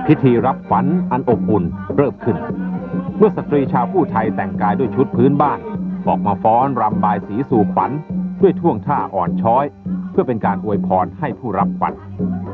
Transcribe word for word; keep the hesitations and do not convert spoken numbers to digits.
พิธีรับขวัญอันอบอุ่นเริ่มขึ้นเมื่อสตรีชาวผู้ไทยแต่งกายด้วยชุดพื้นบ้านออกมาฟ้อนรำบายสีสู่ขวัญด้วยท่วงท่าอ่อนช้อยเพื่อเป็นการอวยพรให้ผู้รับขวัญ